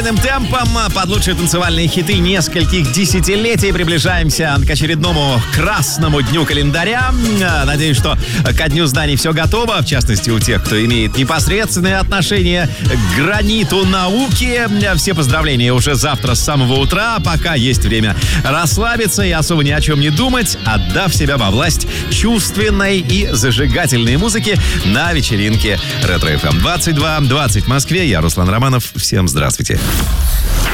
Темпом под лучшие танцевальные хиты нескольких десятилетий приближаемся к очередному красному дню календаря. Надеюсь, что ко дню знаний все готово, в частности у тех, кто имеет непосредственное отношение к граниту науки. Все поздравления уже завтра с самого утра, пока есть время расслабиться и особо ни о чем не думать, отдав себя во власть чувственной и зажигательной музыки на вечеринке Ретро FM. 22:20 в Москве. Я Руслан Романов. Всем здравствуйте.